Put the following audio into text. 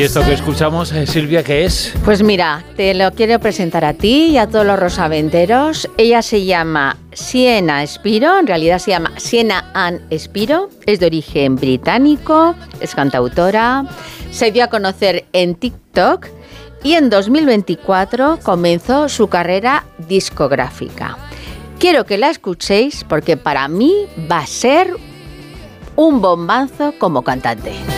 esto que escuchamos, Silvia, qué es? Pues mira, te lo quiero presentar a ti y a todos los rosaventeros. Ella se llama Sienna Spiro, en realidad se llama Sienna Ann Spiro, es de origen británico, es cantautora, se dio a conocer en TikTok y en 2024 comenzó su carrera discográfica. Quiero que la escuchéis porque para mí va a ser un bombazo como cantante.